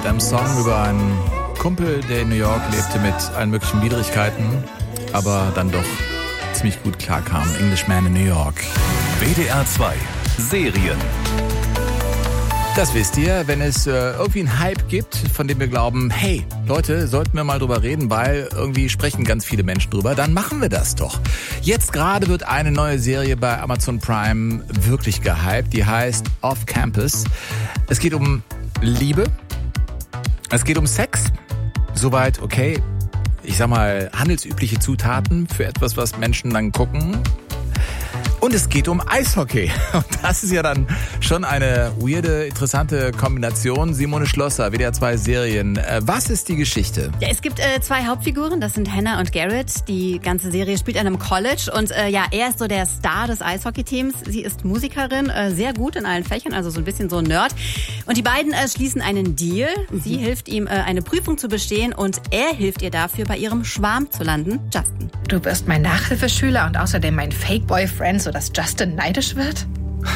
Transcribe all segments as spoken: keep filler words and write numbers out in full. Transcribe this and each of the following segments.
einem Song über einen Kumpel, der in New York lebte mit allen möglichen Widrigkeiten, aber dann doch ziemlich gut klarkam. Englishman in New York. W D R zwei Serien. Das wisst ihr, wenn es äh, irgendwie einen Hype gibt, von dem wir glauben, hey, Leute, sollten wir mal drüber reden, weil irgendwie sprechen ganz viele Menschen drüber, dann machen wir das doch. Jetzt gerade wird eine neue Serie bei Amazon Prime wirklich gehypt, die heißt Off Campus. Es geht um Liebe, es geht um Sex, soweit okay, ich sag mal, handelsübliche Zutaten für etwas, was Menschen dann gucken. Und es geht um Eishockey. Und das ist ja dann schon eine weirde, interessante Kombination. Simone Schlosser, W D R zwei Serien. Was ist die Geschichte? Ja, es gibt äh, zwei Hauptfiguren, das sind Hannah und Garrett. Die ganze Serie spielt an einem College. Und äh, ja, er ist so der Star des Eishockey-Teams. Sie ist Musikerin, äh, sehr gut in allen Fächern, also so ein bisschen so ein Nerd. Und die beiden äh, schließen einen Deal. Sie mhm. hilft ihm, äh, eine Prüfung zu bestehen. Und er hilft ihr dafür, bei ihrem Schwarm zu landen, Justin. Du wirst mein Nachhilfeschüler und außerdem mein Fake-Boyfriend, sodass Justin neidisch wird?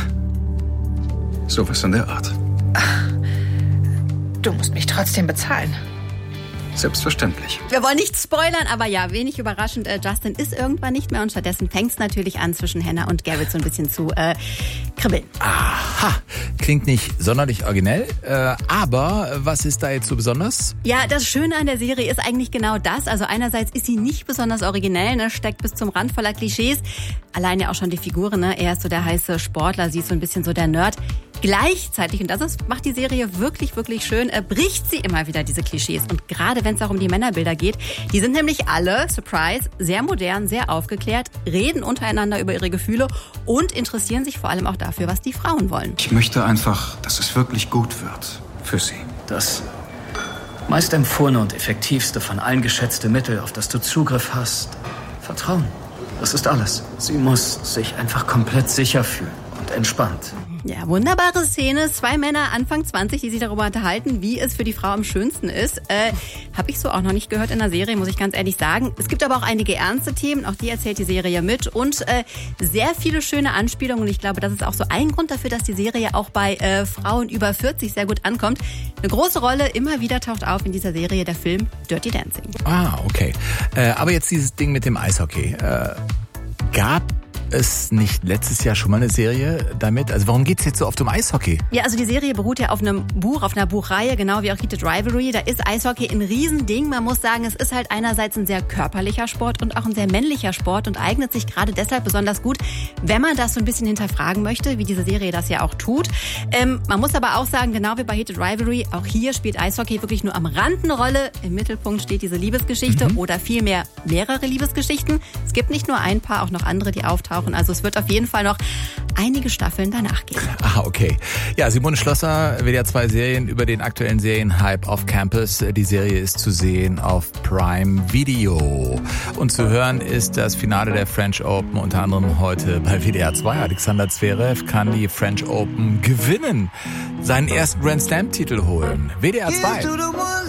Sowas in der Art. Du musst mich trotzdem bezahlen. Selbstverständlich. Wir wollen nicht spoilern, aber ja, wenig überraschend, äh, Justin ist irgendwann nicht mehr und stattdessen fängt es natürlich an, zwischen Hannah und Garrett so ein bisschen zu äh, kribbeln. Aha, klingt nicht sonderlich originell, äh, aber was ist da jetzt so besonders? Ja, das Schöne an der Serie ist eigentlich genau das. Also einerseits ist sie nicht besonders originell, ne, steckt bis zum Rand voller Klischees. Alleine auch schon die Figuren, ne? Er ist so der heiße Sportler, sie ist so ein bisschen so der Nerd. Gleichzeitig, und das ist, macht die Serie wirklich, wirklich schön, äh, bricht sie immer wieder diese Klischees. Und gerade wenn es auch um die Männerbilder geht, die sind nämlich alle, Surprise, sehr modern, sehr aufgeklärt, reden untereinander über ihre Gefühle und interessieren sich vor allem auch dafür, was die Frauen wollen. Ich möchte einfach, dass es wirklich gut wird. Für sie. Das meist empfohlene und effektivste von allen geschätzte Mittel, auf das du Zugriff hast. Vertrauen. Das ist alles. Sie muss sich einfach komplett sicher fühlen und entspannt. Ja, wunderbare Szene. Zwei Männer Anfang zwanzig, die sich darüber unterhalten, wie es für die Frau am schönsten ist. Äh, habe ich so auch noch nicht gehört in der Serie, muss ich ganz ehrlich sagen. Es gibt aber auch einige ernste Themen, auch die erzählt die Serie mit. Und äh, sehr viele schöne Anspielungen. Und ich glaube, das ist auch so ein Grund dafür, dass die Serie auch bei äh, Frauen über vierzig sehr gut ankommt. Eine große Rolle immer wieder taucht auf in dieser Serie der Film Dirty Dancing. Ah, okay. Äh, aber jetzt dieses Ding mit dem Eishockey. Äh, gab es nicht letztes Jahr schon mal eine Serie damit? Also warum geht's jetzt so oft um Eishockey? Ja, also die Serie beruht ja auf einem Buch, auf einer Buchreihe, genau wie auch Heated Rivalry. Da ist Eishockey ein Riesending. Man muss sagen, es ist halt einerseits ein sehr körperlicher Sport und auch ein sehr männlicher Sport und eignet sich gerade deshalb besonders gut, wenn man das so ein bisschen hinterfragen möchte, wie diese Serie das ja auch tut. Ähm, man muss aber auch sagen, genau wie bei Heated Rivalry, auch hier spielt Eishockey wirklich nur am Rand eine Rolle. Im Mittelpunkt steht diese Liebesgeschichte mhm. oder vielmehr mehrere Liebesgeschichten. Es gibt nicht nur ein paar, auch noch andere, die auftauchen. Also es wird auf jeden Fall noch einige Staffeln danach geben. Ah, okay. Ja, Simone Schlosser, W D R zwei Serien über den aktuellen Serienhype auf Campus. Die Serie ist zu sehen auf Prime Video. Und zu hören ist das Finale der French Open, unter anderem heute bei W D R zwei. Alexander Zverev kann die French Open gewinnen, seinen ersten Grand Slam Titel holen. W D R zwei.